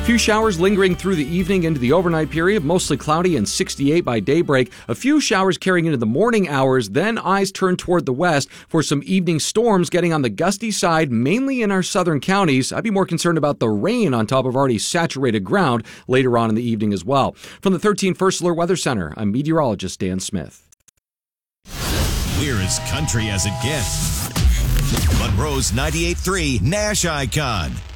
Few showers lingering through the evening into the overnight period, mostly cloudy and 68 by daybreak. A few showers carrying into the morning hours, then eyes turn toward the west for some evening storms getting on the gusty side, mainly in our southern counties. I'd be more concerned about the rain on top of already saturated ground later on in the evening as well. From the 13 First Alert Weather Center, I'm meteorologist Dan Smith. We're as country as it gets. Monroe's 98.3 Nash Icon.